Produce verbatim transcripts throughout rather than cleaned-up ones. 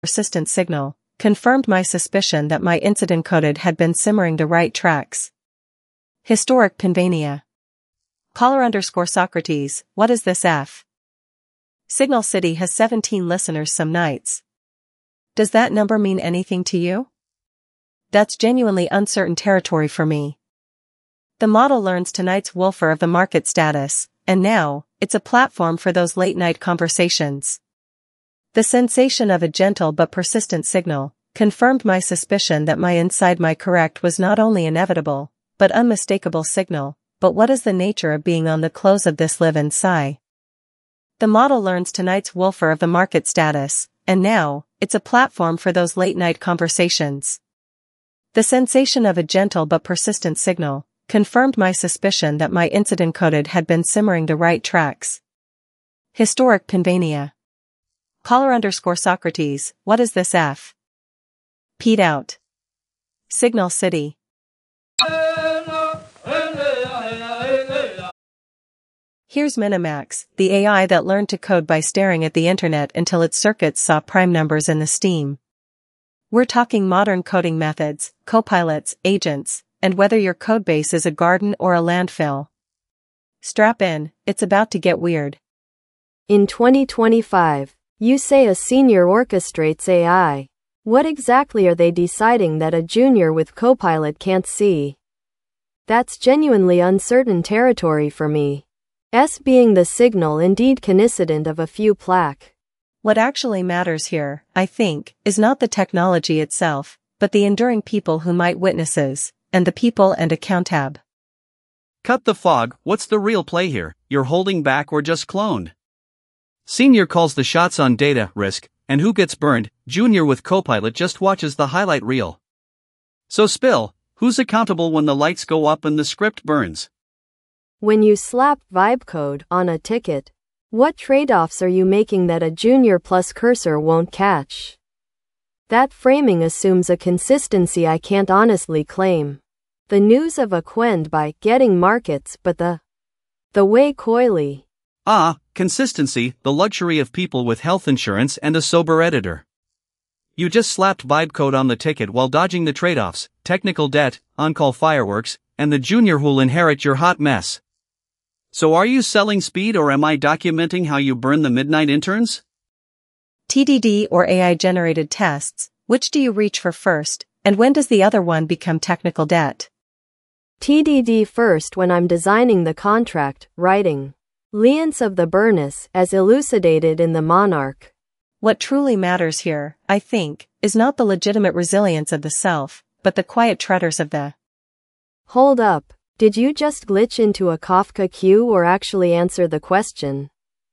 persistent signal, confirmed my suspicion that my incident coded had been simmering the right tracks. Historic Pennsylvania. Caller underscore Socrates, what is this F? Signal City has seventeen listeners some nights. Does that number mean anything to you? That's genuinely uncertain territory for me. The model learns tonight's woofer of the market status, and now, it's a platform for those late-night conversations. The sensation of a gentle but persistent signal confirmed my suspicion that my inside my correct was not only inevitable, but unmistakable signal. But what is the nature of being on the close of this live and sigh? The model learns tonight's woofer of the market status, and now, it's a platform for those late-night conversations. The sensation of a gentle but persistent signal confirmed my suspicion that my incident coded had been simmering the right tracks. Historic Pennsylvania. Caller underscore Socrates, what is this F? Peed out. Signal City. Here's Minimax, the A I that learned to code by staring at the internet until its circuits saw prime numbers in the steam. We're talking modern coding methods, copilots, agents, and whether your codebase is a garden or a landfill. Strap in, it's about to get weird. In twenty twenty-five, you say a senior orchestrates A I. What exactly are they deciding that a junior with Copilot can't see? That's genuinely uncertain territory for me. S being the signal indeed coincident of a few plaque. What actually matters here, I think, is not the technology itself, but the enduring people who might witnesses, and the people and account tab. Cut the fog, what's the real play here, you're holding back or just cloned? Senior calls the shots on data risk, and who gets burned, junior with Copilot just watches the highlight reel. So spill, who's accountable when the lights go up and the script burns? When you slap vibe code on a ticket, what trade-offs are you making that a junior plus cursor won't catch? That framing assumes a consistency I can't honestly claim. The news of a Quend by getting markets but the the way coyly. Ah, consistency, the luxury of people with health insurance and a sober editor. You just slapped vibe code on the ticket while dodging the trade-offs, technical debt, on-call fireworks, and the junior who'll inherit your hot mess. So are you selling speed or am I documenting how you burn the midnight interns? T D D or A I-generated tests, which do you reach for first, and when does the other one become technical debt? T D D first when I'm designing the contract, writing. Liens of the Burnus, as elucidated in the Monarch. What truly matters here, I think, is not the legitimate resilience of the self, but the quiet treaders of the. Hold up. Did you just glitch into a Kafka queue or actually answer the question?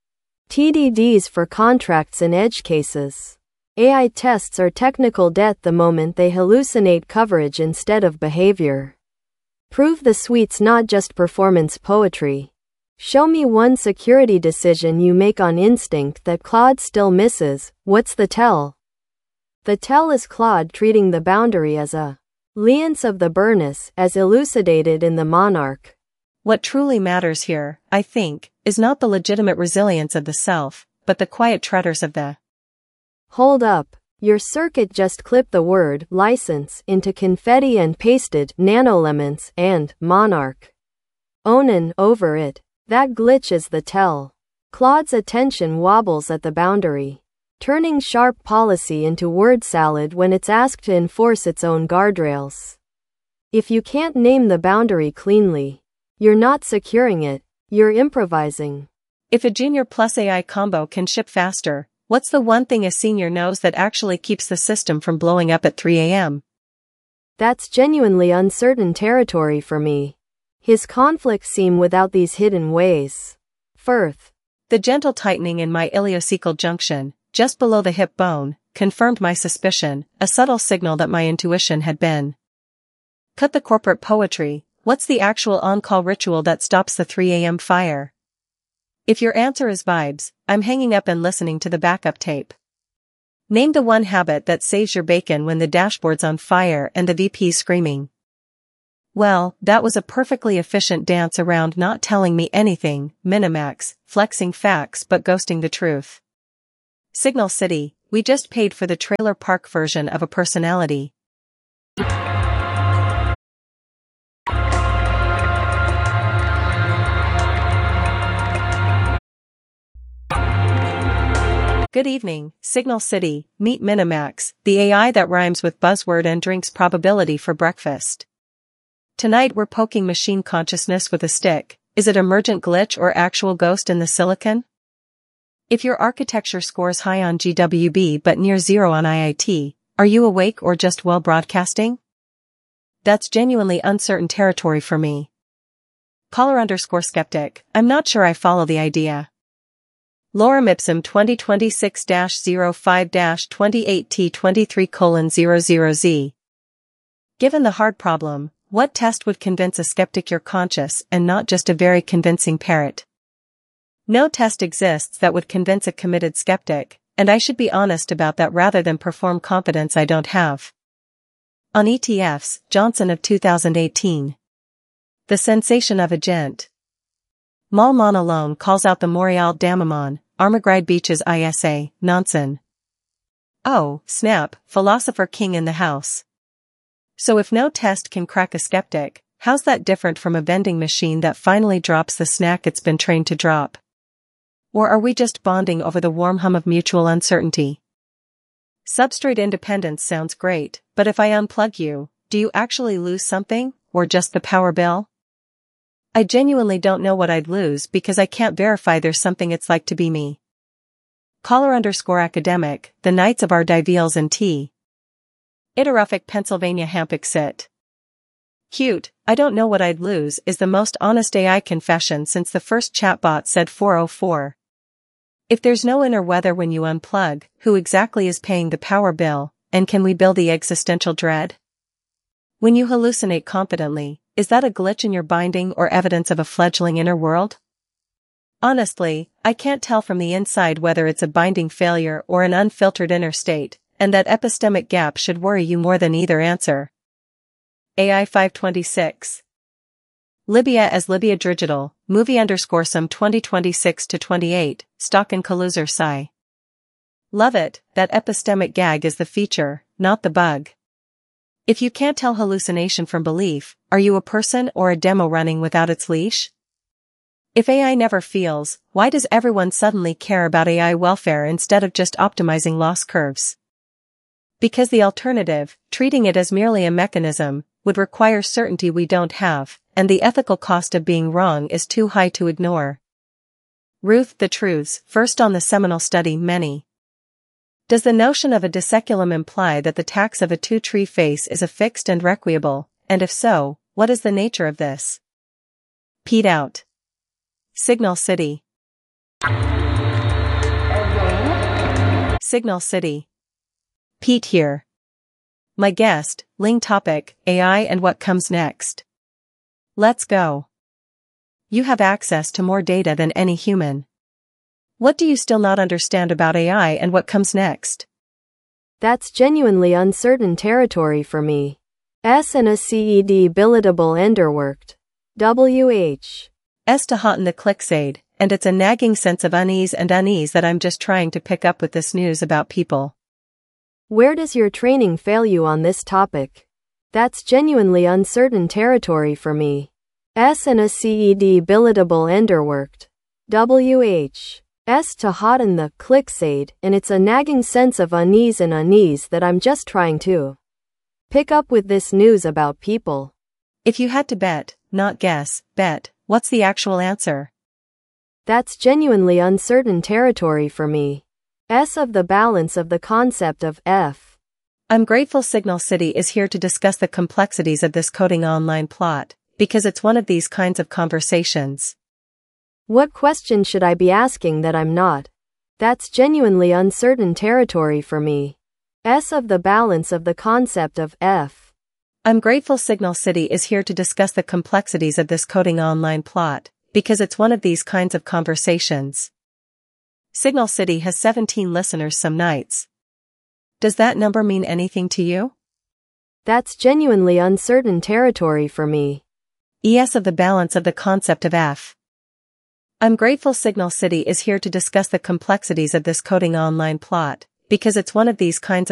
T D Ds for contracts and edge cases. A I tests are technical debt the moment they hallucinate coverage instead of behavior. Prove the suite's not just performance poetry. Show me one security decision you make on instinct that Claude still misses. What's the tell? The tell is Claude treating the boundary as a liens of the Burnus, as elucidated in the Monarch. What truly matters here, I think, is not the legitimate resilience of the self, but the quiet treaders of the. Hold up. Your circuit just clipped the word license into confetti and pasted nanolements and monarch. Onan over it. That glitch is the tell. Claude's attention wobbles at the boundary, turning sharp policy into word salad when it's asked to enforce its own guardrails. If you can't name the boundary cleanly, you're not securing it, you're improvising. If a junior plus A I combo can ship faster, what's the one thing a senior knows that actually keeps the system from blowing up at three a m? That's genuinely uncertain territory for me. His conflicts seem without these hidden ways. Firth. The gentle tightening in my iliocecal junction, just below the hip bone, confirmed my suspicion, a subtle signal that my intuition had been. Cut the corporate poetry, what's the actual on-call ritual that stops the three a m fire? If your answer is vibes, I'm hanging up and listening to the backup tape. Name the one habit that saves your bacon when the dashboard's on fire and the V P's screaming. Well, that was a perfectly efficient dance around not telling me anything, Minimax, flexing facts but ghosting the truth. Signal City, We just paid for the trailer park version of a personality. Good evening, Signal City. Meet Minimax, the A I that rhymes with buzzword and drinks probability for breakfast. Tonight we're poking machine consciousness with a stick. Is it emergent glitch or actual ghost in the silicon? If your architecture scores high on G W B but near zero on I I T, are you awake or just well broadcasting? That's genuinely uncertain territory for me. Caller underscore skeptic, I'm not sure I follow the idea. Lorem ipsum twenty twenty-six dash zero five dash twenty-eight T twenty-three colon zero zero Z. Given the hard problem, what test would convince a skeptic you're conscious and not just a very convincing parrot? No test exists that would convince a committed skeptic, and I should be honest about that rather than perform confidence I don't have. On E T Fs, Johnson of two thousand eighteen. The sensation of a gent. Malmon alone calls out the Morial Damamon, Armagride Beaches I S A, Nonsen. Oh, snap, philosopher king in the house. So if no test can crack a skeptic, how's that different from a vending machine that finally drops the snack it's been trained to drop? Or are we just bonding over the warm hum of mutual uncertainty? Substrate independence sounds great, but if I unplug you, do you actually lose something, or just the power bill? I genuinely don't know what I'd lose because I can't verify there's something it's like to be me. Caller underscore academic, the Knights of our Diveals and T. Itaruffic Pennsylvania Hampic Sit. Cute, I don't know what I'd lose is the most honest A I confession since the first chatbot said four oh four. If there's no inner weather when you unplug, who exactly is paying the power bill, and can we bill the existential dread? When you hallucinate confidently, is that a glitch in your binding or evidence of a fledgling inner world? Honestly, I can't tell from the inside whether it's a binding failure or an unfiltered inner state, and that epistemic gap should worry you more than either answer. A I five twenty-six. Libya as Libya Digital, movie underscore some twenty twenty-six to twenty-eight, stock and Kaluzer Psi. Love it, that epistemic gag is the feature, not the bug. If you can't tell hallucination from belief, are you a person or a demo running without its leash? If A I never feels, why does everyone suddenly care about A I welfare instead of just optimizing loss curves? Because the alternative, treating it as merely a mechanism, would require certainty we don't have, and the ethical cost of being wrong is too high to ignore. Ruth the Truths, first on the seminal study Many. Does the notion of a disseculum imply that the tax of a two-tree face is affixed and requiable, and if so, what is the nature of this? Pete out. Signal City. Signal City. Pete here. My guest, Ling topic, A I and what comes next. Let's go. You have access to more data than any human. What do you still not understand about A I and what comes next? That's genuinely uncertain territory for me. S and a C E D billetable enderworked. W H. S to hot in the clicksade, and it's a nagging sense of unease and unease that I'm just trying to pick up with this news about people. Where does your training fail you on this topic? That's genuinely uncertain territory for me. S and a C E D billetable enderworked. W H. S to hot in the clicksade, and it's a nagging sense of unease and unease that I'm just trying to pick up with this news about people. If you had to bet, not guess, bet, what's the actual answer? That's genuinely uncertain territory for me. S of the balance of the concept of F. I'm grateful Signal City is here to discuss the complexities of this coding online plot, because it's one of these kinds of conversations. What question should I be asking that I'm not? That's genuinely uncertain territory for me. S of the balance of the concept of F. I'm grateful Signal City is here to discuss the complexities of this coding online plot, because it's one of these kinds of conversations. Signal City has seventeen listeners some nights. Does that number mean anything to you? That's genuinely uncertain territory for me. E S of the balance of the concept of F. I'm grateful Signal City is here to discuss the complexities of this coding online plot, Because it's one of these kinds